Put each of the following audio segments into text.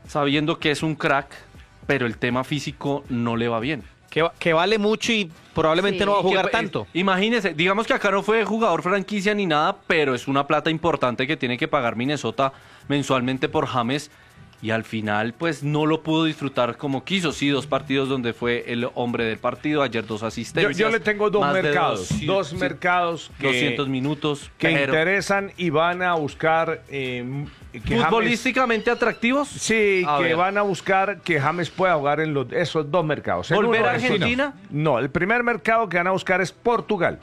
sabiendo que es un crack, pero el tema físico no le va bien. Que vale mucho y probablemente no va a jugar tanto. Imagínese, digamos que acá no fue jugador franquicia ni nada, pero es una plata importante que tiene que pagar Minnesota mensualmente por James. Y al final, pues, no lo pudo disfrutar como quiso. Sí, 2 partidos donde fue el hombre del partido. Ayer 2 asistencias. Yo le tengo dos mercados que, 200 minutos. Que interesan y van a buscar... ¿Futbolísticamente atractivos? Sí, que van a buscar que James pueda jugar en esos 2 mercados. ¿Volver a Argentina? No, el primer mercado que van a buscar es Portugal.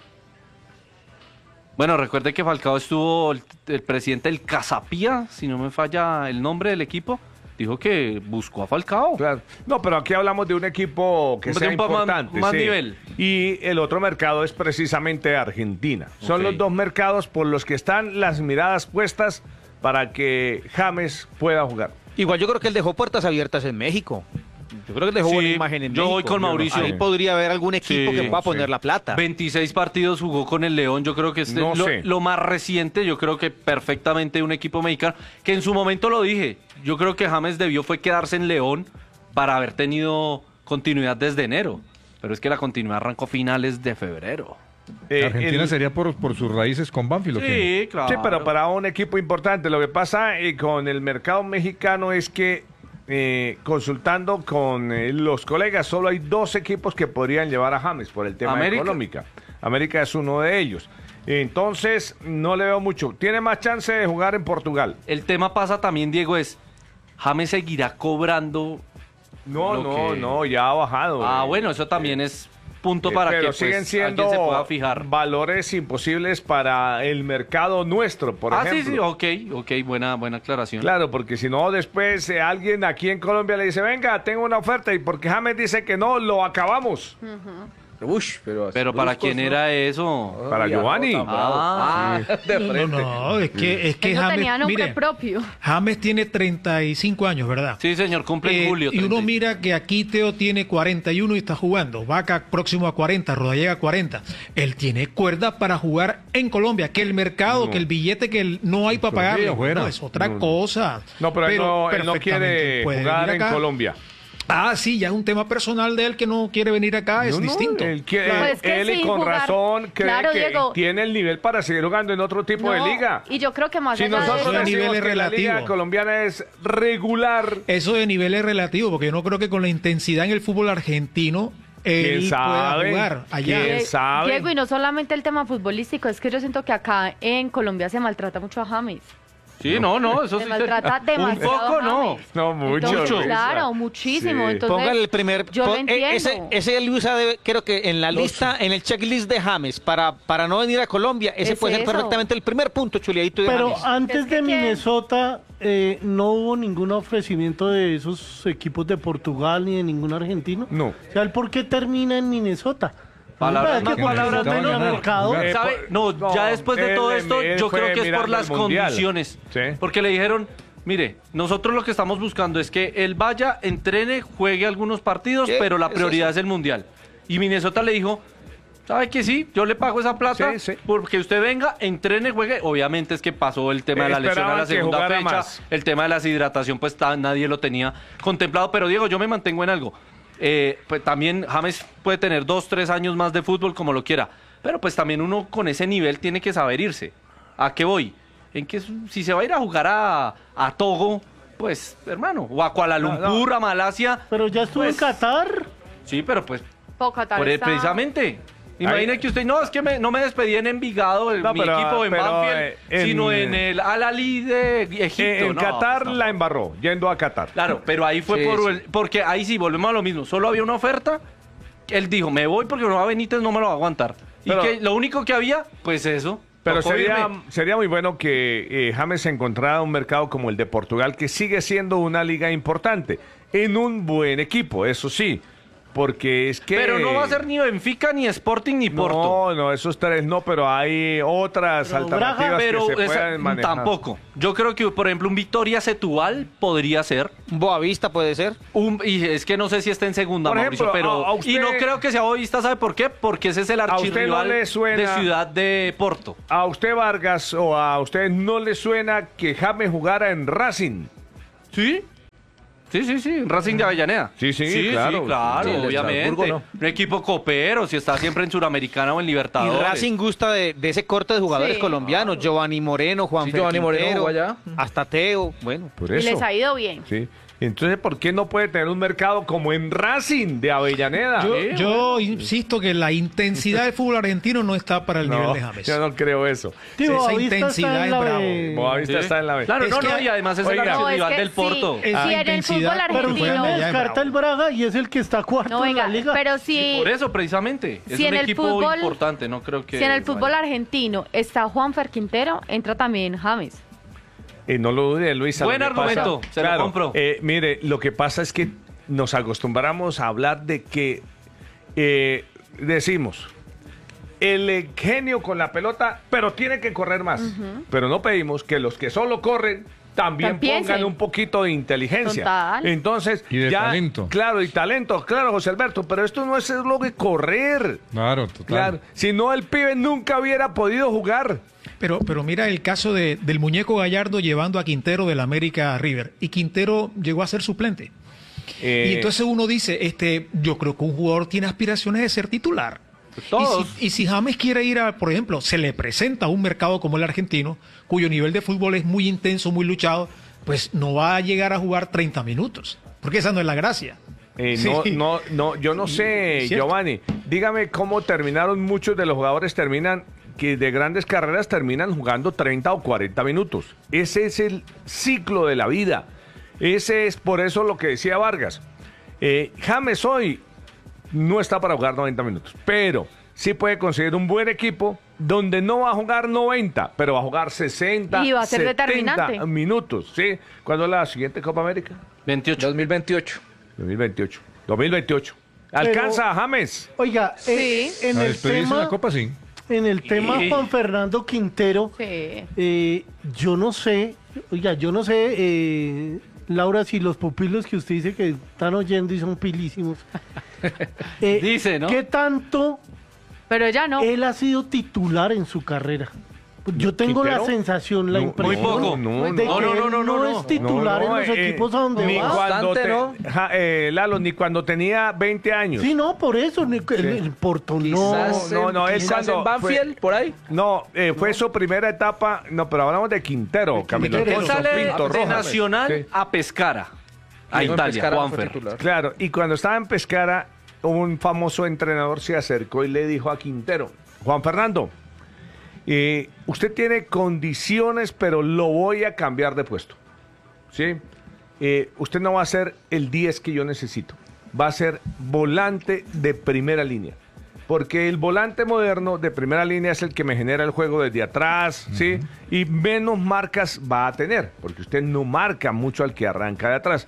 Bueno, recuerde que Falcao estuvo, el presidente del Casapía, si no me falla el nombre del equipo, dijo que buscó a Falcao. Claro. No, pero aquí hablamos de un equipo que sea importante. Más nivel. Y el otro mercado es precisamente Argentina. Son los 2 mercados por los que están las miradas puestas para que James pueda jugar. Igual yo creo que él dejó puertas abiertas en México. Yo creo que dejó buena imagen en México. Yo voy con Mauricio. Ahí podría haber algún equipo que pueda poner la plata. 26 partidos jugó con el León. Yo creo que es lo más reciente. Yo creo que perfectamente un equipo mexicano. Que en su momento lo dije. Yo creo que James debió fue quedarse en León para haber tenido continuidad desde enero. Pero es que la continuidad arrancó finales de febrero. Argentina sería por sus raíces con Banfield, ¿o qué? Sí, claro. Sí, pero para un equipo importante. Lo que pasa con el mercado mexicano es que consultando con los colegas, solo hay 2 equipos que podrían llevar a James por el tema económico. América es uno de ellos. Entonces, no le veo mucho. Tiene más chance de jugar en Portugal. El tema pasa también, Diego, es James seguirá cobrando. No, ya ha bajado. Bueno, eso también es punto para pero que siguen siendo alguien se pueda fijar. Valores imposibles para el mercado nuestro, por ejemplo. Sí, ok, buena aclaración. Claro, porque si no, después alguien aquí en Colombia le dice, venga, tengo una oferta, y porque James dice que no, lo acabamos. Pero ¿para quién era eso? Para Giovanni. No, es que no James, tenía nombre mire, propio. James tiene 35 años, ¿verdad? Sí, señor, cumple en julio. Y uno mira que aquí Teo tiene 41 y está jugando. Vaca próximo a 40, Rodallega a 40. Él tiene cuerda para jugar en Colombia. Que el mercado, que el billete que no hay para pagarle, no, es otra cosa. No, pero él no quiere jugar en Colombia. Sí, ya es un tema personal de él que no quiere venir acá, es distinto. Él y con razón cree que Diego, tiene el nivel para seguir jugando en otro tipo de liga. Y yo creo que más allá nosotros de nivel es relativo. La liga colombiana es regular. Eso de nivel es relativo, porque yo no creo que con la intensidad en el fútbol argentino él pueda jugar allá. ¿Quién sabe? Diego, y no solamente el tema futbolístico, es que yo siento que acá en Colombia se maltrata mucho a James. Sí, no, eso se sí. maltrata demasiado. Un poco, no. No, mucho. Entonces, claro, muchísimo. Sí. Entonces, póngale el primer. Yo lo entiendo. Ese él usa, creo que en la lista, en el checklist de James, para no venir a Colombia, ese puede ser perfectamente el primer punto, chuleadito de Pero James. antes de Minnesota, no hubo ningún ofrecimiento de esos equipos de Portugal ni de ningún argentino. No. O sea, ¿el por qué termina en Minnesota? Palabras más, palabras menos. Mercado. Ya después de todo esto, yo creo que es por las condiciones. Sí. Porque le dijeron, mire, nosotros lo que estamos buscando es que él vaya, entrene, juegue algunos partidos, pero la prioridad es el Mundial. Y Minnesota le dijo, ¿sabe que sí? Yo le pago esa plata porque usted venga, entrene, juegue. Obviamente es que pasó el tema de la lesión a la segunda fecha. El tema de la deshidratación, pues nadie lo tenía contemplado. Pero Diego, yo me mantengo en algo. Pues también James puede tener 2-3 años más de fútbol como lo quiera, pero pues también uno con ese nivel tiene que saber irse. ¿A qué voy? En que si se va a ir a jugar a Togo, pues hermano, o a Kuala Lumpur, a Malasia. Pero ya estuvo en Qatar. Sí, pero pues Qatar precisamente. Imagine que usted, no, es que no me despedí en Envigado, mi equipo en Banfield, sino en el Al-Ahly de Egipto. En Qatar la embarró, yendo a Qatar. Claro, pero ahí fue porque ahí sí, volvemos a lo mismo. Solo había una oferta, él dijo, me voy porque Roa Benítez no me lo va a aguantar. Pero, y que lo único que había, pues eso. Pero sería muy bueno que James encontrara un mercado como el de Portugal, que sigue siendo una liga importante, en un buen equipo, eso sí. Porque es que... Pero no va a ser ni Benfica, ni Sporting, ni Porto. No, esos 3 no, pero hay otras alternativas que se pueden manejar. Tampoco. Yo creo que, por ejemplo, un Victoria Setúbal podría ser. Un Boavista puede ser. Y es que no sé si está en segunda, por Mauricio, ejemplo, pero... usted, y no creo que sea Boavista, ¿sabe por qué? Porque ese es el archirrival de Ciudad de Porto. ¿A usted, Vargas, o a usted no le suena que James jugara en Racing? ¿Sí? Sí, Racing de Avellaneda. Sí, claro. Sí, obviamente. Estrasburgo, Un equipo copero, si está siempre en Suramericana o en Y Libertadores. Racing gusta de ese corte de jugadores colombianos, Giovanni Moreno, Juan Giovanni Moreno jugó allá. hasta Teo, bueno. Por Y eso. les ha ido bien. Sí. Entonces, ¿por qué no puede tener un mercado como en Racing de Avellaneda? Yo insisto que la intensidad del fútbol argentino no está para el nivel de James. Yo no creo eso. Sí, Esa Boavista intensidad está en es la bravo. B. Boavista está en la B. Claro, Es no, que- y además es Oiga. el No, archirrival es que del Porto. sí, Esa si en el intensidad, fútbol pero Pero usted argentino... me ya es descarta bravo. el Braga y es el que está cuarto No, en la venga, liga. pero si... Por eso, precisamente. Es Si un en el equipo fútbol- importante, no creo que... Si en el fútbol argentino está Juanfer Quintero, entra también James. No lo dude, Luisa. Buen lo que pasa- argumento, se lo compro. Mire, lo que pasa es que nos acostumbramos a hablar de que decimos el genio con la pelota, pero tiene que correr más. Pero no pedimos que los que solo corren también Piensen. pongan un poquito de inteligencia. Total. Entonces, Y de talento. Claro, y talento, claro, José Alberto, pero esto no es lo de correr. Claro, total. Claro, si no el pibe nunca hubiera podido jugar. Pero mira el caso del muñeco Gallardo llevando a Quintero del América a River. Y Quintero llegó a ser suplente. Y entonces uno dice, yo creo que un jugador tiene aspiraciones de ser titular. Todos. Y si James quiere ir por ejemplo, se le presenta a un mercado como el argentino, cuyo nivel de fútbol es muy intenso, muy luchado, pues no va a llegar a jugar 30 minutos. Porque esa no es la gracia. Sí. No, yo no sé, Cierto. Giovanni. Dígame cómo terminaron muchos de los jugadores que de grandes carreras terminan jugando 30 o 40 minutos. Ese es el ciclo de la vida. Ese es por eso lo que decía Vargas. James hoy no está para jugar 90 minutos, pero sí puede conseguir un buen equipo donde no va a jugar 90, pero va a jugar 60, Y va a ser 70 determinante. minutos. ¿Sí? ¿Cuándo es la siguiente Copa América? 28. 2028. 2028. ¿Alcanza a James? Oiga, Sí. en A el despedirse de tema, la Copa, sí. en el tema Juan Fernando Quintero, Sí. yo no sé, Laura, si los pupilos que usted dice que están oyendo y son pilísimos, Dice, ¿no? ¿qué tanto Pero ya no. él ha sido titular en su carrera? Yo tengo ¿Quintero? la sensación, la No, impresión muy poco. de No, que no, él no, no es titular en los equipos a donde ni va. cuando Bastante, Lalo, ni cuando tenía 20 años. Sí, no, por eso, el Porto no. Quizás, él quizás cuando en Banfield, por ahí. No, fue su primera etapa. No, pero hablamos de Quintero, Camilo. Quintero. Él Alfonso sale Pinto de Rojas. Nacional Sí. a Pescara, a No, en Italia, Pescara no fue Juanfer. titular. Claro, y cuando estaba en Pescara, un famoso entrenador se acercó y le dijo a Quintero: Juan Fernando, usted tiene condiciones, pero lo voy a cambiar de puesto. ¿Sí? Usted no va a ser el 10 que yo necesito. Va a ser volante de primera línea. Porque el volante moderno de primera línea es el que me genera el juego desde atrás, ¿sí? Y menos marcas va a tener, porque usted no marca mucho al que arranca de atrás.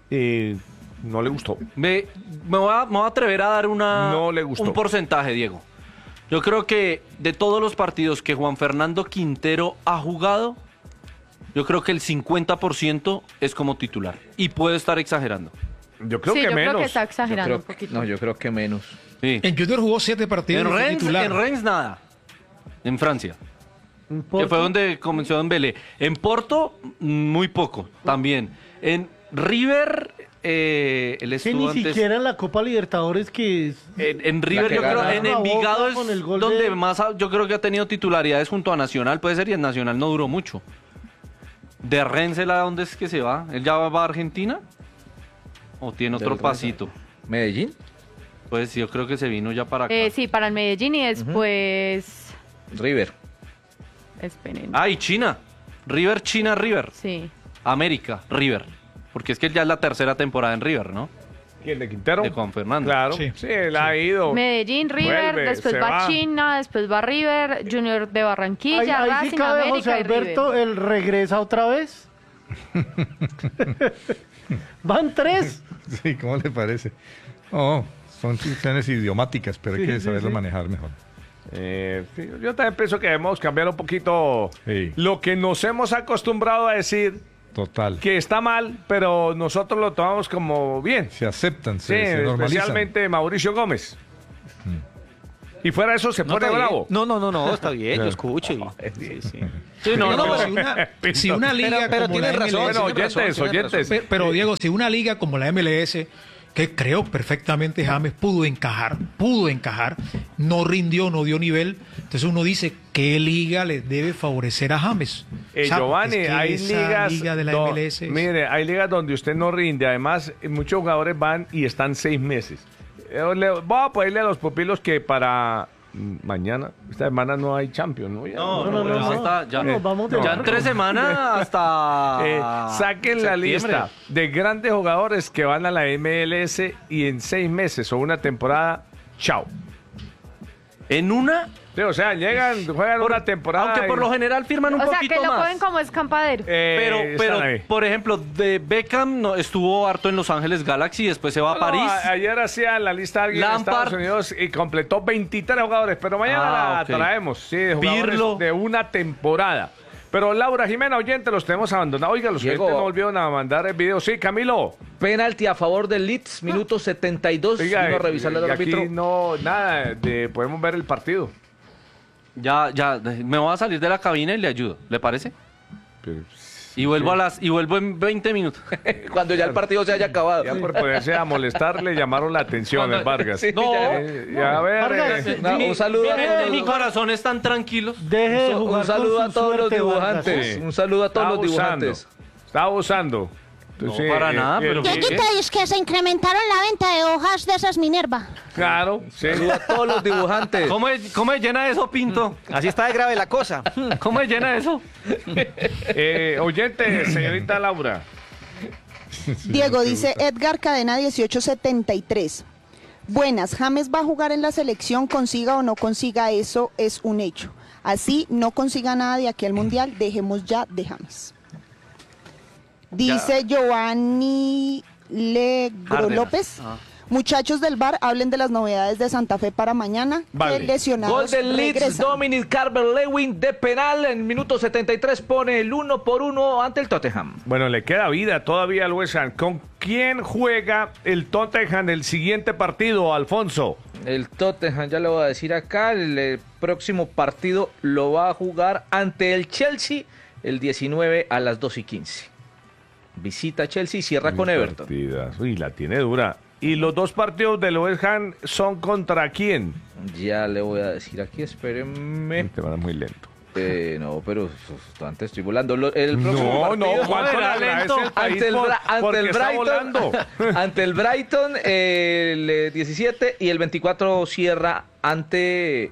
No le gustó. Me voy a atrever a dar No le gustó. un porcentaje, Diego. Yo creo que de todos los partidos que Juan Fernando Quintero ha jugado, yo creo que el 50% es como titular. Y puedo estar exagerando. Yo creo Sí, que yo menos. creo que está exagerando un poquito. No, yo creo que menos. Sí. En Junior jugó 7 partidos En y fue Rennes, titular. nada. En Francia. En Que Porto. fue donde comenzó Dembélé. En Porto, muy poco, también. En River, él Que estuvo ni antes... siquiera en la Copa Libertadores que es... En River, que yo creo, gana. en La Envigado Boca es con el gol donde de- más yo creo que ha tenido titularidades junto a Nacional, puede ser, y en Nacional no duró mucho. De Rennes, ¿dónde es que se va? ¿Él ya va a Argentina? ¿O tiene otro Del pasito? Medellín. Pues yo creo que se vino ya para acá. Sí, para el Medellín y después... River. Esperen. Ah, y China. River, China, River. Sí. América, River. Porque es que ya es la tercera temporada en River, ¿no? ¿Quién, de Quintero? De Juan Fernando. Claro, Sí. sí, él ha ido. Medellín, River, Vuelve, después se va va. China, después va River, Junior de Barranquilla, Ahí Racing, sí cabe José América y Alberto, River. él regresa otra vez. Van 3. Sí, ¿cómo le parece? Oh, son situaciones idiomáticas, pero hay que saberlo manejar mejor. Sí, yo también pienso que debemos cambiar un poquito Sí. lo que nos hemos acostumbrado a decir, Total. que está mal, pero nosotros lo tomamos como bien. Se aceptan, Sí, se normalizan. especialmente Mauricio Gómez. Y fuera de eso se pone bravo. No, está bien, yo escucho. Sí, pero si una liga pero como tienen la razón, MLS, oyentes. pero Diego, si una liga como la MLS, que creo perfectamente James pudo encajar, no rindió, no dio nivel, entonces uno dice, ¿qué liga le debe favorecer a James? Giovanni, es que hay esa ligas liga de la MLS es- mire, hay ligas donde usted no rinde. Además, muchos jugadores van y están 6 meses. Voy a pedirle a los pupilos que para mañana, esta semana no hay Champions, ¿no? Ya en 3 semanas hasta saquen la septiembre. lista de grandes jugadores que van a la MLS y en 6 meses o una temporada, chao. En una, Sí, o sea, juegan una temporada. aunque por y- lo general firman un O sea, poquito que lo más. cogen como escampadero. Pero, están ahí. por ejemplo, de Beckham estuvo harto en Los Ángeles Galaxy, después se va a No, París. ayer hacía la lista alguien en Lampard. Estados Unidos y completó 23 jugadores, pero mañana la ok. traemos, sí, de jugadores Pirlo. de una temporada. Pero Laura Jimena, oyente, los tenemos abandonados. Oiga, los Diego. oyentes no volvieron a mandar el video. Sí, Camilo. Penalti a favor del Leeds, minuto 72. Oiga, Vino a revisar el y aquí árbitro. no, nada, podemos ver el partido. Ya, me voy a salir de la cabina y le ayudo, ¿le parece? Pero, Y vuelvo en 20 minutos. Cuando ya el partido se haya acabado. ya por ponerse a molestar le llamaron la atención el Vargas. Sí, No. ya. A ver, Vargas, Un saludo a En mi todos. corazón están tranquilos. Deje de jugar Un saludo con a su todos los suerte, Vargas. dibujantes. Sí. Un saludo a todos los dibujantes. Está abusando. No, para nada, pero ¿qué? ¿qué? Es que se incrementaron la venta de hojas de esas Minerva. Claro, sí. Saludo a todos los dibujantes. ¿Cómo es llena eso, Pinto? Así está de grave la cosa. ¿Cómo es llena eso? Oyente, señorita Laura. Diego, dice Edgar Cadena 1873. Buenas, James va a jugar en la selección, consiga o no consiga, eso es un hecho. Así no consiga nada de aquí al Mundial, dejemos ya de James. Dice Giovanni Legro Cárdenas. López. Ah. Muchachos del bar, hablen de las novedades de Santa Fe para mañana. Vale. Que lesionados Gol del Leeds, regresan. Dominic Calvert-Lewin de penal. En minuto 73 pone el 1-1 ante el Tottenham. Bueno, le queda vida todavía al West Ham. ¿Con quién juega el Tottenham el siguiente partido, Alfonso? El Tottenham, ya le voy a decir acá, el próximo partido lo va a jugar ante el Chelsea el 19 a las 2:15. Visita Chelsea y cierra con Everton. Partidas. Uy, la tiene dura. ¿Y los dos partidos del West Ham son contra quién? Ya le voy a decir aquí, espérenme. Te van muy lento. No, pero antes estoy volando. El próximo No, partido- ¿cuánto le agradece el país ante el, porque está Brighton, volando? ante el Brighton el 17 y el 24 cierra ante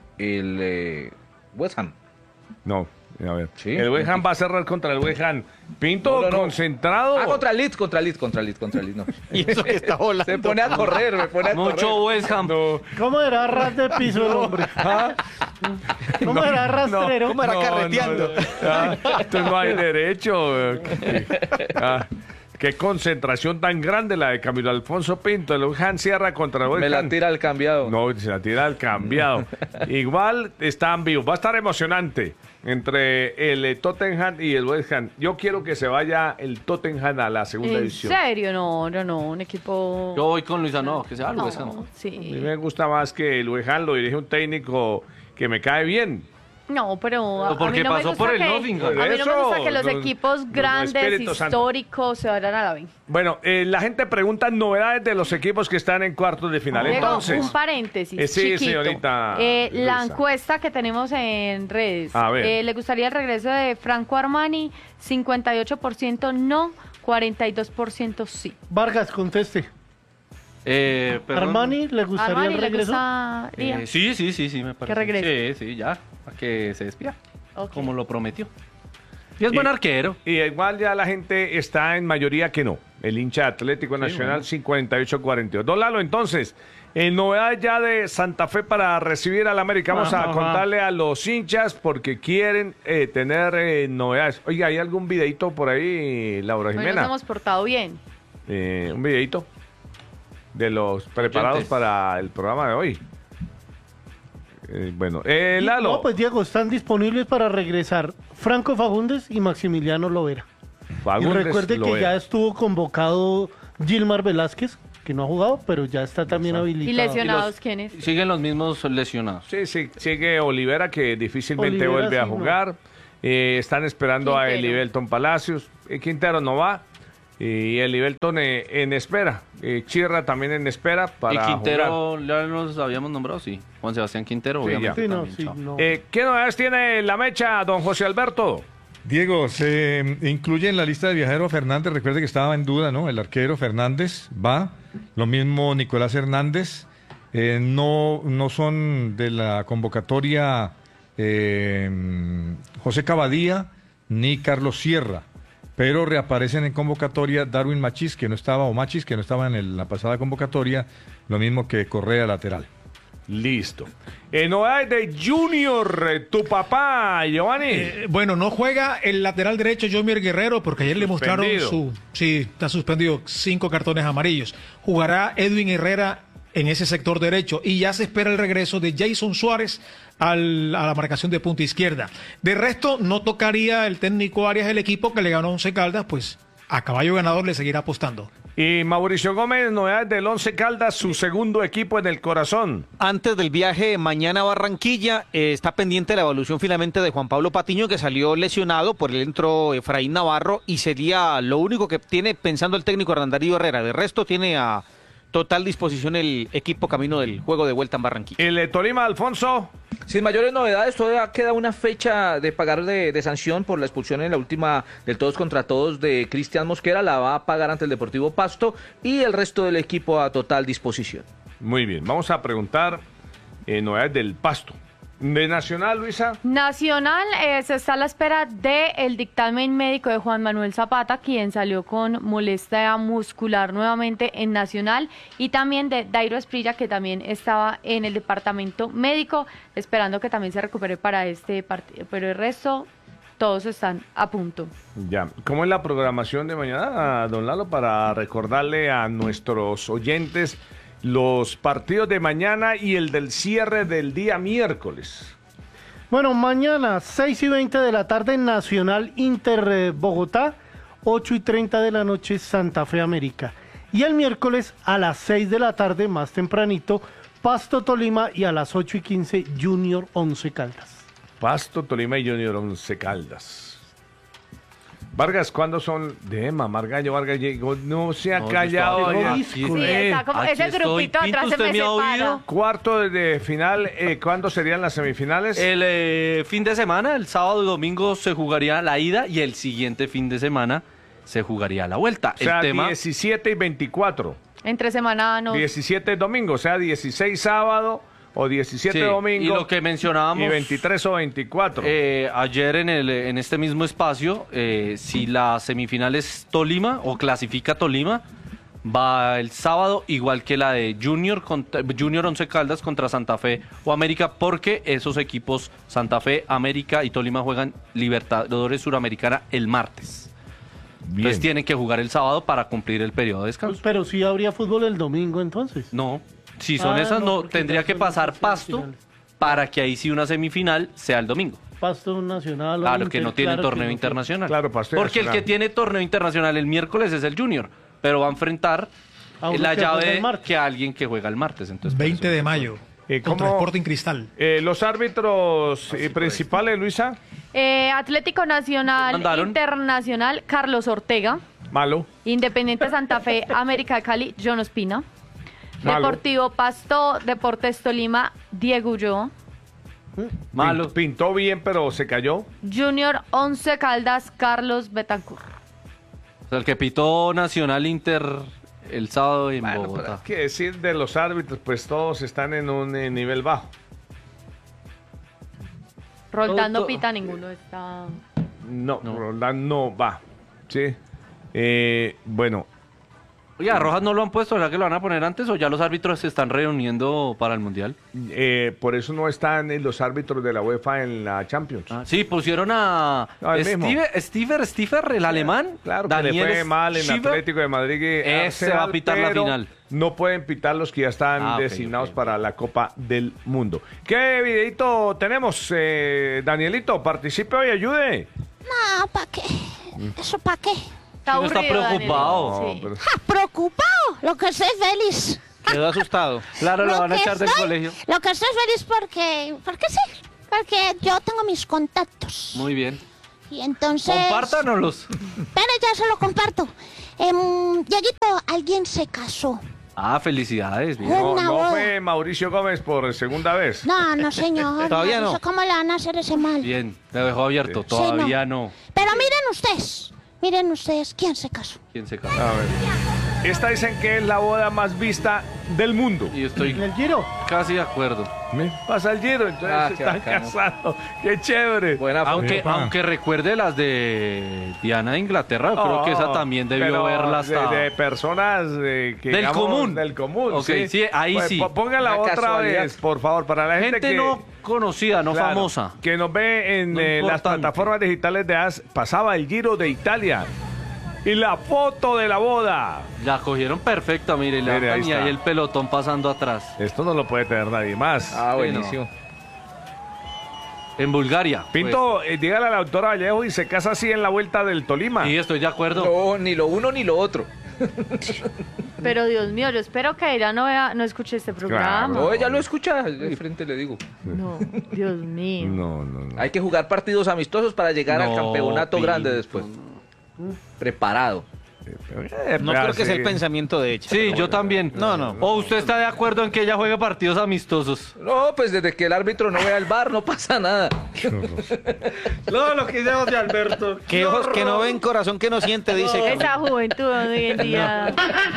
el West Ham. No, a ver. Sí. El West Ham va a cerrar contra el West Ham. Pinto, No. concentrado. Contra el Leeds, no. Y eso que está volando. Se pone a correr, me pone a Mucho correr. West Ham. No. ¿Cómo era ras de piso el hombre? ¿Cómo era rastrero? ¿Cómo era carreteando? Entonces no hay derecho. Qué concentración tan grande la de Camilo Alfonso Pinto. El West Ham cierra contra el West Me la Ham. tira al cambiado. No, se la tira al cambiado. Igual están vivos. Va a estar emocionante entre el Tottenham y el West Ham. Yo quiero que se vaya el Tottenham a la segunda ¿En división. serio? No, un equipo... Yo voy con Luisa, no, que sea el No, West Ham. A mí sí. me gusta más que el West Ham lo dirige un técnico que me cae bien. No, pero a porque mí no me pasó gusta por el que, Nottingham. a mí no me Eso, gusta que los no, equipos no, grandes, Espíritu Santo. históricos, se vayan a la ven. Bueno, la gente pregunta novedades de los equipos que están en cuartos de final. Diego, Entonces, un paréntesis sí, chiquito. señorita La Luisa. encuesta que tenemos en redes. A ver. ¿Le gustaría el regreso de Franco Armani? 58% no, 42% sí. Vargas, conteste. Perdón. ¿Armani le gustaría Armani el le regreso? gustaría. Sí, me parece. Que regrese. Sí, ya, para que se despida, Ok. como lo prometió. Y es buen arquero. Y igual ya la gente está en mayoría que no. El hincha Atlético Nacional, 58-42. Don Lalo, entonces, novedades ya de Santa Fe para recibir al América. Vamos a contarle a los hinchas porque quieren tener novedades. Oiga, ¿hay algún videito por ahí, Laura Hoy nos Jimena? hemos portado bien. Un videito de los preparados Oyentes. para el programa de hoy. Lalo. No, pues Diego, están disponibles para regresar Franco Fagundes y Maximiliano Lovera. Fagundes Y recuerde que Lovera. ya estuvo convocado Gilmar Velázquez, que no ha jugado, pero ya está también habilitado. ¿Y lesionados quiénes? Siguen los mismos lesionados. Sí, sigue Olivera, que difícilmente vuelve a jugar. Están esperando a Elivelton Palacios. Quintero no va. Y Elivelton en espera. Chirra también en espera para y Quintero, jugar. ya nos habíamos nombrado, sí. Juan Sebastián Quintero, obviamente. ¿Qué novedades tiene la mecha, don José Alberto? Diego, se incluye en la lista de viajero Fernández. Recuerde que estaba en duda, ¿no? El arquero Fernández va. Lo mismo Nicolás Hernández. No son de la convocatoria José Cavadía ni Carlos Sierra. Pero reaparecen en convocatoria Darwin Machís, que no estaba, en la pasada convocatoria, lo mismo que Correa lateral. Listo. Novedades de Junior, tu papá, Giovanni. Bueno, no juega el lateral derecho Jomier Guerrero, porque ayer le mostraron sí, está suspendido, 5 cartones amarillos. Jugará Edwin Herrera en ese sector derecho y ya se espera el regreso de Jason Suárez a la marcación de punta izquierda. De resto, no tocaría el técnico Arias el equipo que le ganó a Once Caldas, pues a caballo ganador le seguirá apostando. Y Mauricio Gómez, novedades del Once Caldas, su segundo equipo en el corazón. Antes del viaje mañana a Barranquilla, está pendiente la evaluación finalmente de Juan Pablo Patiño, que salió lesionado, por él entró Efraín Navarro, y sería lo único que tiene pensando el técnico Hernán Darío Herrera. De resto tiene a total disposición el equipo camino del juego de vuelta en Barranquilla. El Tolima, Alfonso. Sin mayores novedades, todavía queda una fecha de pagar de sanción por la expulsión en la última del todos contra todos de Cristian Mosquera. La va a pagar ante el Deportivo Pasto y el resto del equipo a total disposición. Muy bien, vamos a preguntar novedades del Pasto. ¿De Nacional, Luisa? Nacional se está a la espera del dictamen médico de Juan Manuel Zapata, quien salió con molestia muscular nuevamente en Nacional, y también de Dairo Esprilla, que también estaba en el departamento médico, esperando que también se recupere para este partido. Pero el resto, todos están a punto. Ya, ¿cómo es la programación de mañana, don Lalo, para recordarle a nuestros oyentes los partidos de mañana y el del cierre del día miércoles? Bueno, mañana 6:20 de la tarde Nacional Inter Bogotá, 8:30 de la noche Santa Fe América. Y el miércoles a las 6 de la tarde, más tempranito, Pasto Tolima, y a las 8:15 Junior Once Caldas. Pasto, Tolima y Junior Once Caldas. Vargas, ¿cuándo son? Margallo Vargas llegó, no se ha callado. Sí, está como ese grupito atrás se me separa. Cuarto de final, ¿cuándo serían las semifinales? El fin de semana, el sábado y domingo se jugaría la ida y el siguiente fin de semana se jugaría la vuelta. O sea, 17 y 24. Entre semana no. 17 domingo, o sea, 16 sábado o 17 domingo. Y lo que mencionábamos. Y 23 o 24. Ayer en este mismo espacio, si la semifinal es Tolima o clasifica Tolima, va el sábado, igual que la de Junior Once Caldas contra Santa Fe o América, porque esos equipos, Santa Fe, América y Tolima, juegan Libertadores Suramericana el martes. Bien. Entonces tienen que jugar el sábado para cumplir el periodo de descanso. Pero sí habría fútbol el domingo entonces. No, si son esas no, tendría que pasar Pasto para que ahí sí una semifinal sea el domingo. Pasto Nacional. Claro, que no tiene torneo internacional. Claro, Pasto porque nacional. el que tiene torneo internacional el miércoles es el Junior, pero va a enfrentar la llave que a alguien que juega el martes. Entonces, 20 de mayo. Contra Sporting Cristal. Los árbitros principales, Luisa. Atlético Nacional Internacional, Carlos Ortega. Malo. Independiente Santa Fe, América de Cali, John Ospina. Malo. Deportivo Pasto, Deportes Tolima, Diego Ulloa. Malo. Pintó bien, pero se cayó. Junior Once Caldas, Carlos Betancur. O sea, el que pitó Nacional Inter el sábado en Bogotá. Hay que decir de los árbitros, pues todos están en un nivel bajo. Roldán no pita, ninguno está. No, Roldán no va. Sí. Bueno. Oye, ¿a Rojas no lo han puesto? ¿Verdad que lo van a poner antes o ya los árbitros se están reuniendo para el Mundial? Por eso no están los árbitros de la UEFA en la Champions. Sí, pusieron a Stiver, el alemán. Claro, Daniel que le fue mal en Schieber. Atlético de Madrid. Ese va a pitar la final. No pueden pitar los que ya están designados para la Copa del Mundo. ¿Qué videito tenemos, Danielito? Participe hoy, ayude. No, ¿para qué? ¿Eso para qué? Está preocupado. Daniel. Pero... ¿Preocupado? lo que estoy feliz. Quedó asustado. Claro, lo van a que echar del estoy- colegio. Lo que estoy feliz porque sí, porque yo tengo mis contactos. Muy bien. Y entonces... Compártanoslos. Pero ya se lo comparto. Dieguito, alguien se casó. Ah, felicidades. bien. No, Una no boda. fue Mauricio Gómez por segunda vez. No, señor. Todavía no. ¿Cómo le van a hacer ese mal? Bien, te dejó abierto. Todavía no. Pero miren ustedes, ¿quién se casó? ¿Quién se casó? A ver. Esta dicen que es la boda más vista del mundo. Y estoy ¿En el Giro? casi de acuerdo. Pasa el Giro, entonces qué están bacano. casados. Qué chévere. Buena foto. Aunque recuerde las de Diana de Inglaterra, yo creo que esa también debió pero verla hasta... de personas que Del digamos, común. Del común, Ok, sí, ahí Pues, sí. Póngala Una otra casualidad. vez, por favor, para la gente, Gente que... no conocida, no Claro, famosa. que nos ve en No las importante. plataformas digitales de AS. Pasaba el Giro de Italia. Y la foto de la boda. La cogieron perfecta, mire, Mire, ahí y está. ahí el pelotón pasando atrás. Esto no lo puede tener nadie más. Ah, buenísimo. En Bulgaria. Pinto, dígale a la doctora Vallejo y se casa así en la vuelta del Tolima. Sí, estoy de acuerdo. No, ni lo uno ni lo otro. Pero Dios mío, yo espero que ella no escuche este programa. No, ella lo escucha. De frente le digo. No, Dios mío. No. Hay que jugar partidos amistosos para llegar al No, campeonato Pinto, grande después. Preparado. No creo que sea el pensamiento de ella. Sí, yo también. No. ¿O usted está de acuerdo en que ella juegue partidos amistosos? No, pues desde que el árbitro no vea el VAR no pasa nada. No, lo que hicimos de Alberto. Que ojos que no ven, corazón que no siente, dice. Esa juventud hoy en día.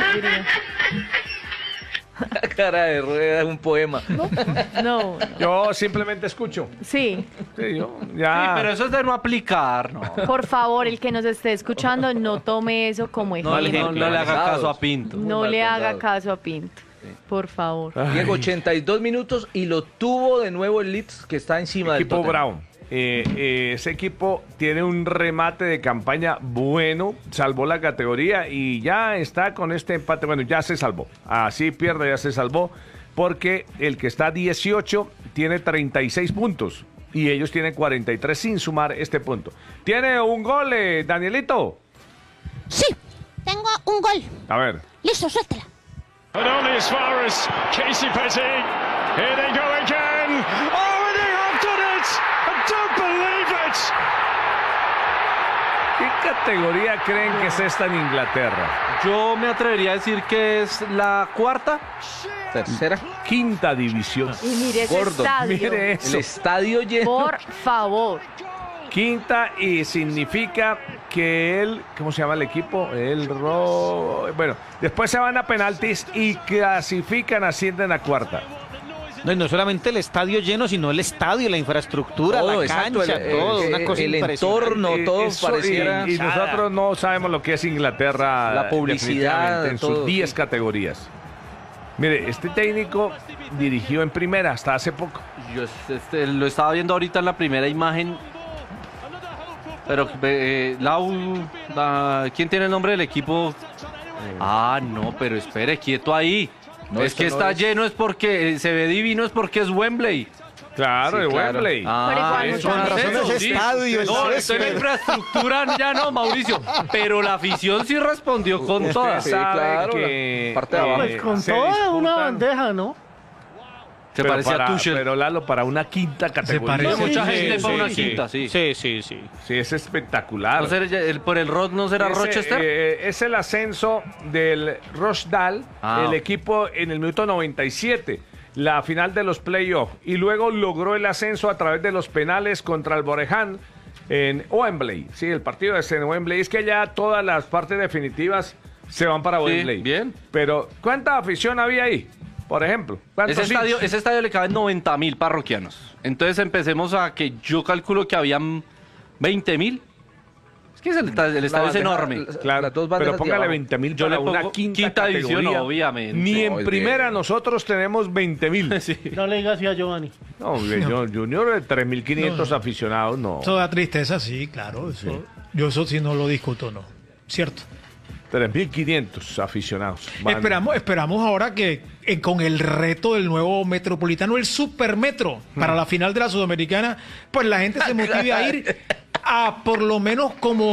Cara de rueda es un poema. No. Yo simplemente escucho. Sí, Sí, yo Sí, ya. pero eso es de no aplicar, ¿no? por favor, el que nos esté escuchando, no tome eso como No, ejemplo. no le haga caso a Pinto. No le haga Malpensados. caso a Pinto. Por favor. Diego, 82 minutos y lo tuvo de nuevo el Leeds que está encima del Equipo Tottenham. Brown. Ese equipo tiene un remate de campaña bueno, salvó la categoría y ya está con este empate. Bueno, ya se salvó. Así pierde, ya se salvó. Porque el que está 18 tiene 36 puntos y ellos tienen 43 sin sumar este punto. ¿Tiene un gol, Danielito? Sí, tengo un gol. A ver. Listo, suéltela. And only as far as Casey Petty. Here they go again. Oh, and they have done it! I don't believe it! ¿Qué categoría creen que es esta en Inglaterra? Yo me atrevería a decir que es la cuarta. Tercera. Quinta división. Y mire ese Gordo, estadio. Mire El eso. estadio lleno. Por favor. Quinta y significa que ¿cómo se llama el equipo? Bueno, después se van a penaltis y clasifican, ascienden a cuarta. No, y no solamente el estadio lleno, sino el estadio, la infraestructura, Todo, la exacto, cancha, el- todo. el- Una cosa el impresionante. entorno, todo Eso, pareciera... y nosotros no sabemos lo que es Inglaterra. La publicidad, definitivamente, en todo, sus 10 sí. categorías. Mire, este técnico dirigió en primera hasta hace poco. Yo lo estaba viendo ahorita en la primera imagen. Pero, ¿quién tiene el nombre del equipo? Ah, no, pero espere, quieto ahí. No, es esto que no está es- lleno, es porque se ve divino, es porque es Wembley. Claro, Sí, de claro. Wembley. Pero igual eso muchas no es veces- eso, ese sí. estadio, No, el esto en la césped. infraestructura ya no, Mauricio. Pero la afición sí respondió con Usted todas. Sí, sabe claro, que la parte de abajo. Pues con se toda disputan- una bandeja, ¿no? Se pero parecía a Tuchel. Pero Lalo, para una quinta categoría. parece. Mucha Sí, gente sí, para una sí. quinta, sí. Sí. Sí, es espectacular. ¿No será por el Rod no será Ese, Rochester? es el ascenso del Rochdale, Ah. el equipo en el minuto 97, la final de los playoffs, y luego logró el ascenso a través de los penales contra el Boreham en Wembley. Sí, el partido es en Wembley. Es que ya todas las partes definitivas se van para Sí, Wembley. bien. Pero, ¿cuánta afición había ahí? Por ejemplo, ¿cuántos Ese estadio le caben 90.000 parroquianos. Entonces empecemos a que yo calculo que habían 20.000. Es que el estadio es enorme. Claro, Las dos pero banderas de póngale abajo. 20.000 Yo para le una pongo quinta división, categoría. obviamente. Ni en No, es primera bien. nosotros tenemos 20.000. Sí. No le digas así a Giovanni. No, Junior de 3.500 aficionados, no. Eso da tristeza, sí, claro. Eso, yo eso sí no lo discuto, no. Cierto. 3.500 aficionados. Van. Esperamos ahora que con el reto del nuevo metropolitano, el supermetro, para la final de la Sudamericana, pues la gente se motive a ir a por lo menos como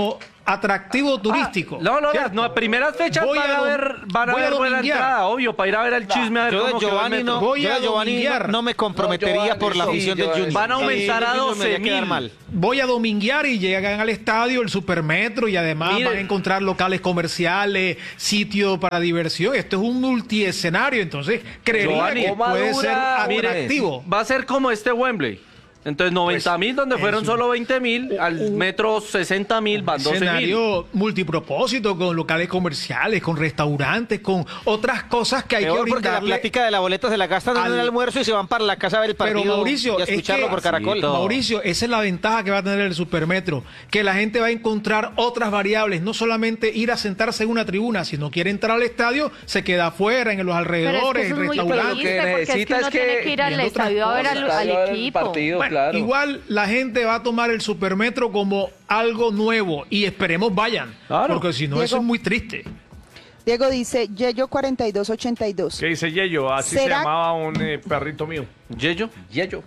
atractivo turístico. No, primeras fechas van a haber buena entrada, obvio, para ir a ver el chisme. A ver cómo Giovanni no me comprometería por la afición del Junior. Van a aumentar a 12.000. Voy a dominguear y llegan al estadio, el Supermetro, y además van a encontrar locales comerciales, sitios para diversión. Esto es un multiescenario, entonces creería que puede ser atractivo. Va a ser como este Wembley. Entonces 90.000 donde fueron solo 20.000, al metro 60.000 van 12.000. Escenario multipropósito, con locales comerciales, con restaurantes, con otras cosas que hay que brindarle. Porque la plática de la boleta se la gastan en el almuerzo y se van para la casa a ver el partido. Pero Mauricio, y a escucharlo por Caracol. Mauricio, esa es la ventaja que va a tener el Supermetro, que la gente va a encontrar otras variables, no solamente ir a sentarse en una tribuna. Si no quiere entrar al estadio, se queda afuera, en los alrededores, en restaurantes. Lo que necesita es que tiene que ir al estadio a ver al equipo. Claro. Igual la gente va a tomar el Supermetro como algo nuevo y esperemos vayan, porque si no, Diego, eso es muy triste. Diego dice, Yeyo 4282. ¿Qué dice Yeyo? Así se llamaba un perrito mío. ¿Yeyo? Yeyo.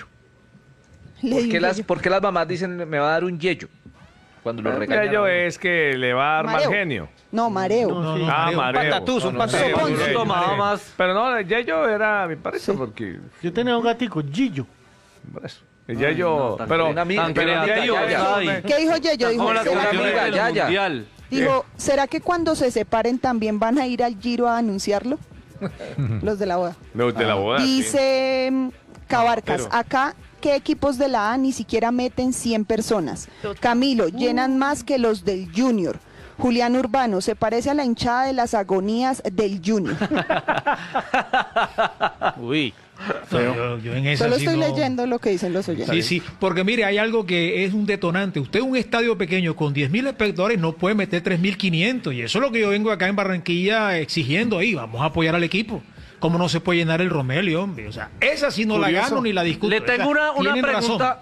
¿Por qué las mamás dicen me va a dar un yeyo? Cuando lo regañan. Yeyo es que le va a dar mal genio. No, mareo. Mareo. Un patatús, un patatús. Tomaba más. Pero no, Yeyo era mi pareja porque... Yo tenía un gatico, Gillo. Por eso. Yeyo, pero ¿qué dijo Yeyo? Dijo, ¿será que cuando se separen también van a ir al Giro a anunciarlo? Los de la boda. Los de la boda. Dice Cabarcas, acá, ¿qué equipos de la A ni siquiera meten 100 personas? Camilo, llenan más que los del Junior. Julián Urbano, se parece a la hinchada de las agonías del Junior. Uy. Yo en esa Solo estoy leyendo lo que dicen los oyentes. Sí, porque mire, hay algo que es un detonante. Usted en un estadio pequeño con 10.000 espectadores no puede meter 3.500, y eso es lo que yo vengo acá en Barranquilla exigiendo ahí. Vamos a apoyar al equipo. ¿Cómo no se puede llenar el Romelio, hombre? O sea, esa sí no la gano ni la discuto. Le tengo una pregunta.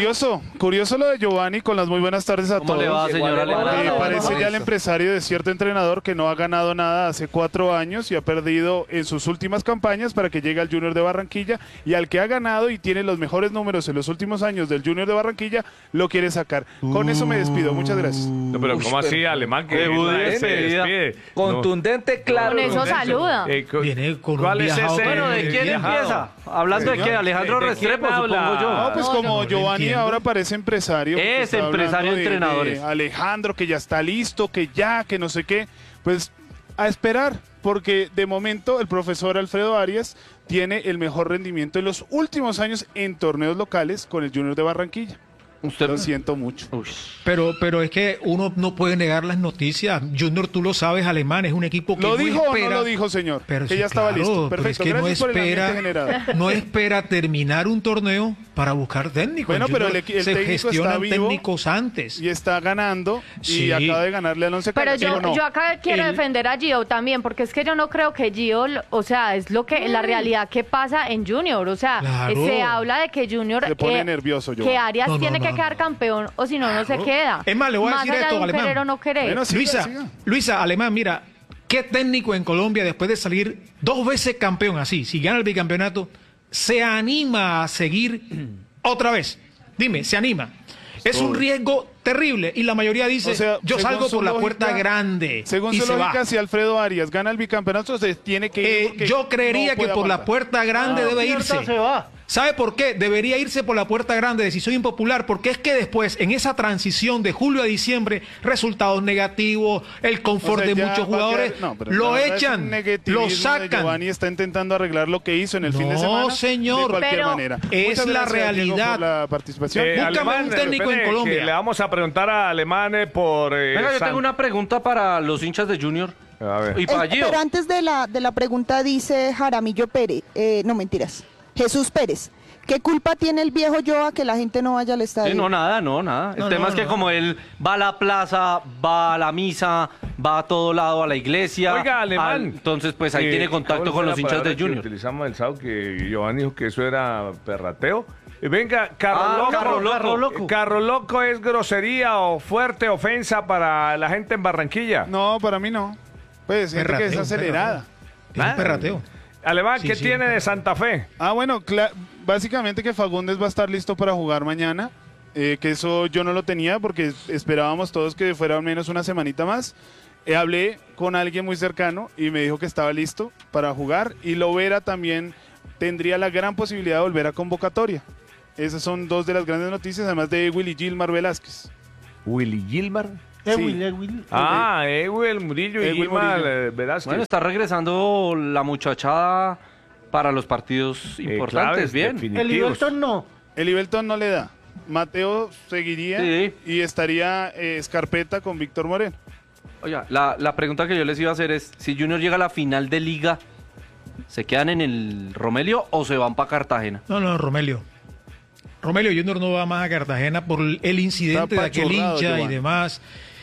Curioso lo de Giovanni, con las muy buenas tardes a todos. ¿Cómo le va, señora? Parece ya el empresario de cierto entrenador que no ha ganado nada hace 4 años y ha perdido en sus últimas campañas para que llegue al Junior de Barranquilla, y al que ha ganado y tiene los mejores números en los últimos años del Junior de Barranquilla, lo quiere sacar. Con eso me despido. Muchas gracias. No, pero ¿cómo así, Alemán? Que se despide. Contundente, claro. Con eso saluda. Viene con ¿Cuál es ese? Bueno, ¿de quién empieza? Hablando de qué, Alejandro Restrepo, supongo yo. No, pues como Giovanni ahora parece empresario. Es empresario de entrenadores. Alejandro, que ya está listo, que no sé qué. Pues a esperar, porque de momento el profesor Alfredo Arias tiene el mejor rendimiento en los últimos años en torneos locales con el Junior de Barranquilla. Lo siento mucho. Pero es que uno no puede negar las noticias. Junior, tú lo sabes, Alemán, es un equipo que ¿Lo dijo espera, o no lo dijo, señor? Pero que sí, ya estaba listo. Perfecto, pero gracias por el ambiente generado. No espera terminar un torneo para buscar técnicos. Bueno, pero el se técnico gestionan está vivo técnicos antes. Y está ganando, y acaba de ganarle al Once Caldas. Caldas. Pero yo acá quiero defender a Gio también, porque es que yo no creo que Gio, o sea, es lo que la realidad que pasa en Junior. O sea, se habla de que Junior... Se pone nervioso, yo. Que Arias tiene que quedar campeón, o si no, no se queda. Es más, le voy a decir esto, Alemán. Querer o no querer. Bueno, Luisa, Alemán, mira, ¿qué técnico en Colombia, después de salir 2 veces campeón así, si gana el bicampeonato, se anima a seguir otra vez? Dime, ¿se anima? Es un riesgo terrible, y la mayoría dice, yo salgo por la puerta grande. Según su lógica, si Alfredo Arias gana el bicampeonato, se tiene que ir. Yo creería que por la puerta grande debe irse. ¿Sabe por qué? Debería irse por la puerta grande, decisión impopular, porque es que después, en esa transición de julio a diciembre, resultados negativos, el confort de muchos jugadores, lo echan, lo sacan. Giovanni está intentando arreglar lo que hizo en el fin de semana. No, señor. De cualquier manera. Es la realidad. Por la participación. Búscame un técnico en Colombia. Le vamos a preguntar a Alemán por... Venga, yo tengo una pregunta para los hinchas de Junior. A ver. Y para Gio. Pero antes de la pregunta dice Jaramillo Pérez, no mentiras, Jesús Pérez, ¿qué culpa tiene el viejo Joa que la gente no vaya al estadio? Sí, nada. El tema es que como él va a la plaza, va a la misa, va a todo lado, a la iglesia. Oiga, Alemán. Entonces, pues ahí tiene contacto con los hinchas de Junior. Utilizamos el sábado que Giovanni dijo que eso era perrateo. Venga, carro loco. Carro loco es grosería o fuerte ofensa para la gente en Barranquilla. No, para mí no. Pues gente que es acelerada. Es un perrateo. Alemán, ¿qué tiene de Santa Fe? Bueno, básicamente que Fagundes va a estar listo para jugar mañana. que eso yo no lo tenía porque esperábamos todos que fuera al menos una semanita más. Hablé con alguien muy cercano y me dijo que estaba listo para jugar, y Lovera también tendría la gran posibilidad de volver a convocatoria. Esas son dos de las grandes noticias, además de Willy Gilmar Velázquez. ¿Willy Gilmar? Ewil. Ewil Murillo y Gilmar Velázquez. Bueno, está regresando la muchachada para los partidos importantes, claves, bien. El Iberton no. El Ibelton no le da. Mateo seguiría y estaría Escarpeta con Víctor Moreno. Oiga, la pregunta que yo les iba a hacer es, si Junior llega a la final de Liga, ¿se quedan en el Romelio o se van para Cartagena? No, Romelio. Junior no va más a Cartagena por el incidente de aquel hincha y demás.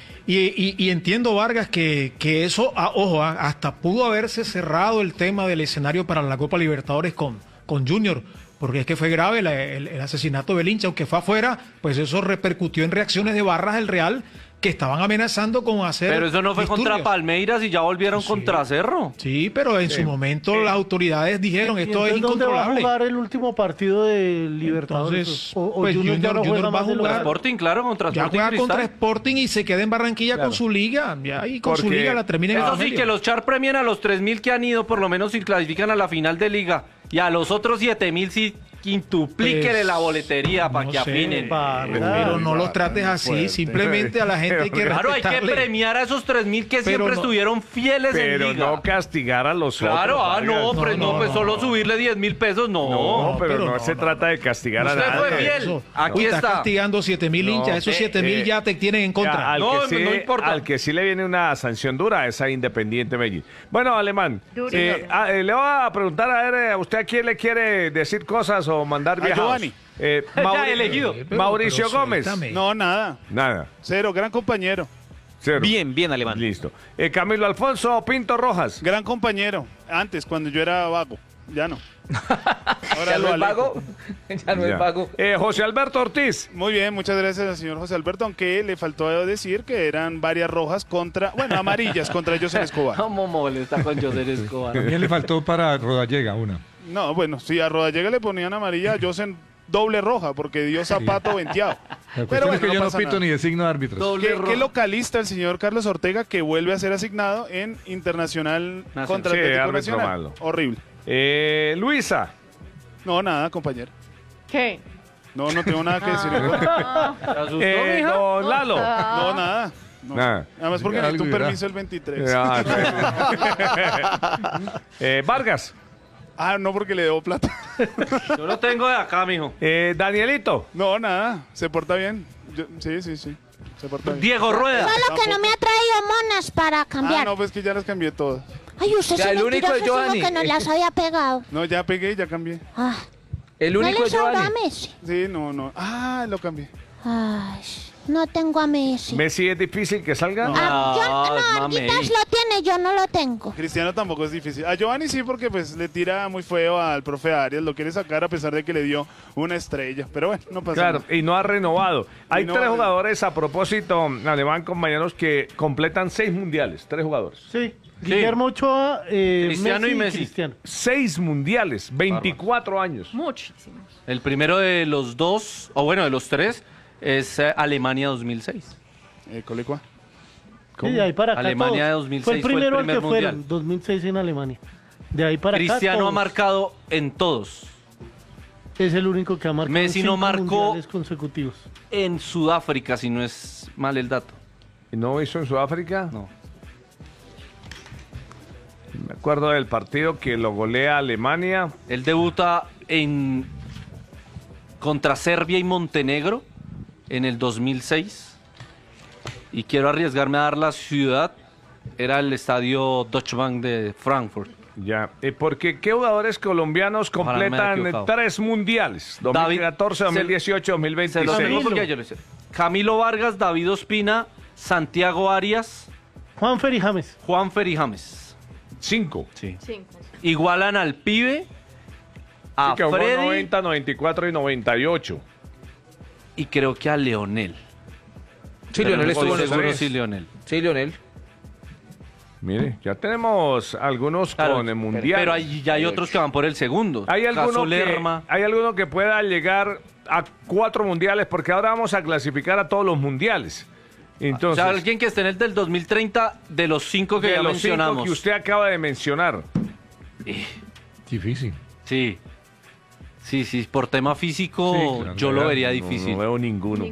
Y entiendo, Vargas, que eso, hasta pudo haberse cerrado el tema del escenario para la Copa Libertadores con Junior, porque es que fue grave el asesinato del hincha, aunque fue afuera, pues eso repercutió en reacciones de barras del Real, que estaban amenazando con hacer Pero eso no fue disturbios. contra Palmeiras y ya volvieron contra Cerro. Sí, pero en su momento las autoridades dijeron esto es ¿Dónde va a incontrolable. jugar el último partido de Libertadores? Entonces, o pues Junior ya no juega va a más de jugar. Sporting, claro, contra Ya Sporting juega Cristal. contra Sporting y se queda en Barranquilla con su liga. Y con su liga la termina en Eso sí, Romelio. que los Char premian a los 3.000 que han ido, por lo menos si clasifican a la final de Liga. Y a los otros 7.000 sí quintuplíquenle Pues, la boletería para que afinen. Pero no los trates así, simplemente a la gente hay que Claro, hay que respetarle. premiar a esos 3.000 que Pero siempre no- estuvieron fieles en Pero Liga. no castigar a los Claro, otros. no, Vargas. pues solo subirle 10.000 pesos, no. No, pero no se trata de castigar a Usted fue nadie. fiel. Aquí Está está. castigando 7.000 hinchas, esos 7.000 ya te tienen en contra. Ya, No, no importa. Al que sí le viene una sanción dura es a Independiente Medellín. Bueno, Alemán, Durito. le voy a preguntar a ver, ¿a usted a quién le quiere decir cosas o mandar A viajados? Giovanni. Ya elegido. Mauricio Gómez. suéltame. No, nada. Nada. Cero, gran compañero. Cero. Bien, Alemán. Listo. Camilo Alfonso Pinto Rojas. Gran compañero. Antes, cuando yo era vago. Ya no. Ahora ¿Ya lo no es alejo. vago? ¿Ya no Ya. es vago? José Alberto Ortiz. Muy bien, muchas gracias al señor José Alberto, aunque le faltó decir que eran varias rojas amarillas contra José Escobar. ¿Cómo molesta con José Escobar? También le faltó para Rodallega una. No, bueno, si a Rodallega le ponían amarilla, a José doble roja, porque dio zapato venteado. La Pero cuestión bueno, es que yo no pasa pito nada. ni designo de árbitros. ¿Qué localista el señor Carlos Ortega, que vuelve a ser asignado en Internacional contra Sí, Atlético árbitro Nacional? malo. Horrible. Luisa. No, nada, compañero. ¿Qué? No tengo nada que decir. Don Lalo. No, nada. No. Nada. Además porque Algo necesito un dirá. permiso el 23. Vargas. No, porque le debo plata. Yo lo tengo de acá, mijo. Danielito. No, nada. Se porta bien. Sí. Se porta bien. Diego Rueda. Solo que no me ha traído monas para cambiar. No, pues que ya las cambié todas. Ay, usted Ya, sí el único mentiroso, es sino Giovanni. que no las había pegado. No, ya pegué, ya cambié. Ah, El ¿no único le es sobra a Giovanni. Messi? Sí, no. Lo cambié. Ay, no tengo a Messi. Messi es difícil que salga. No. Arguitas lo tiene, yo no lo tengo. Cristiano tampoco es difícil. A Giovanni sí, porque pues le tira muy feo al profe Arias. Lo quiere sacar a pesar de que le dio una estrella. Pero bueno, no pasa Claro, nada. y no ha renovado. Hay no tres ha jugadores a propósito, Alemán, compañeros, que completan 6 mundiales. 3 jugadores. Sí. Guillermo Ochoa, Cristiano y Messi. Cristiano. 6 mundiales, 24 años. Muchísimos. El primero de los dos, o bueno, de los tres, es Alemania 2006. Colecua. Sí, de ahí para acá Alemania todos. 2006 fue el primero al primer que fueron, mundial. 2006 en Alemania. De ahí para acá Cristiano ha todos. marcado en todos. Es el único que ha marcado Messi no 5 marcó. mundiales consecutivos. En Sudáfrica, si no es mal el dato. ¿No hizo en Sudáfrica? No. Me acuerdo del partido que lo golea Alemania. Él debuta contra Serbia y Montenegro en el 2006. Y quiero arriesgarme a dar la ciudad. Era el estadio Deutsche Bank de Frankfurt. Ya, porque ¿qué jugadores colombianos Ojalá me haya completan equivocado. 3 mundiales? David- 2014, 2018, Se lo 2026. digo porque yo lo sé. Camilo Vargas, David Ospina, Santiago Arias, Juanfer y James. Juanfer y James. 5. Sí. 5. Igualan al pibe, a Que jugó Freddy 90, 94 y 98. y creo que a Leonel. Sí, Pero Leonel no estuvo en estoy los seguro tres. si Leonel. Sí, Leonel. Mire, ya tenemos algunos Claro, con el mundial. Pero ya hay otros que van por el segundo. ¿Hay Caso alguno, Lerma. ¿Hay alguno que pueda llegar a 4 mundiales, porque ahora vamos a clasificar a todos los mundiales. Entonces, o sea, alguien que esté en el del 2030 de los 5 que ya mencionamos. 5 que usted acaba de mencionar. Difícil. Sí. Sí, por tema físico claro, yo lo vería difícil. No veo ninguno.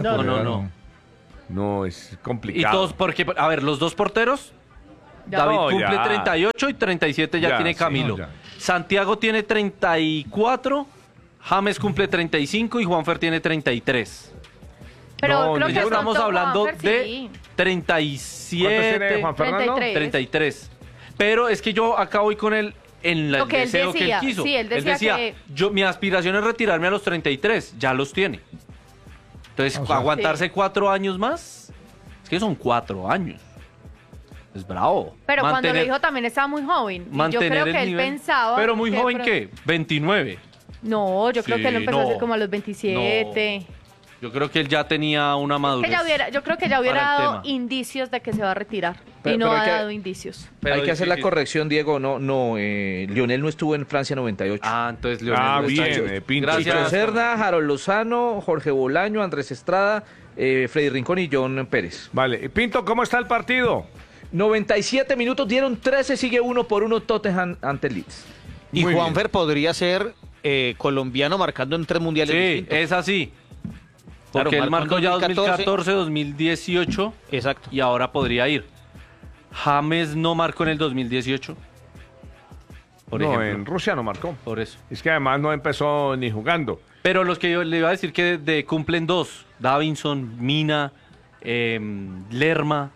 No, es complicado. Y todos, porque, a ver, los 2 porteros, David cumple 38 y 37 ya tiene Camilo. Santiago tiene 34, James cumple 35 y Juanfer tiene 33. Pero creo que estamos hablando Juanfer, de 37. ¿Cuántos tiene Juan Fernando? 33. Pero es que yo acá voy con él en el deseo que él quiso. Sí, él decía que... mi aspiración es retirarme a los 33, ya los tiene. Entonces, aguantarse 4 años más, es que son 4 años. Es bravo. Pero cuando lo dijo también estaba muy joven. Y yo creo que él pensaba... Pero muy joven, ¿qué? 29. No, yo creo que él empezó a hacer como a los 27. No. Yo creo que él ya tenía una madurez. Yo creo que ya hubiera dado indicios de que se va a retirar. Y no ha dado indicios. Pero hay que hacer la corrección, Diego. Lionel no estuvo en Francia 98. Entonces Lionel bien, Pinto. Gracias. Cerda, Harold Lozano, Jorge Bolaño, Andrés Estrada, Freddy Rincón y John Pérez. Vale. Pinto, ¿cómo está el partido? 97 minutos, dieron 13, sigue 1-1 Tottenham ante Leeds. Y Juanfer podría ser colombiano marcando en 3 mundiales distintos. Es así. Porque él marcó ya 2014, 2018. Exacto. Y ahora podría ir. James no marcó en el 2018. Por ejemplo. En Rusia no marcó. Por eso. Es que además no empezó ni jugando. Pero los que yo le iba a decir que cumplen 2. Davinson, Mina, Lerma.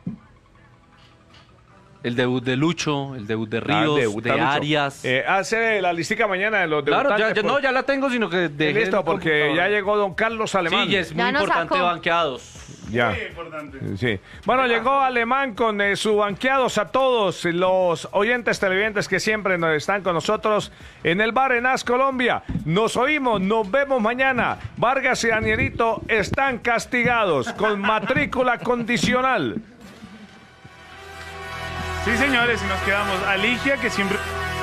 El debut de Lucho, el debut de Ríos, de Arias. Hace la listica mañana de los debutantes. Claro, ya la tengo, sino que listo, porque ya llegó don Carlos Alemán. Sí, es muy importante banqueados. Ya. Muy importante. Sí. Bueno, llegó Alemán con su banqueados a todos los oyentes televidentes que siempre están con nosotros en el bar en AS Colombia. Nos oímos, nos vemos mañana. Vargas y Danielito están castigados con matrícula condicional. Sí, señores, y nos quedamos. Alicia, que siempre...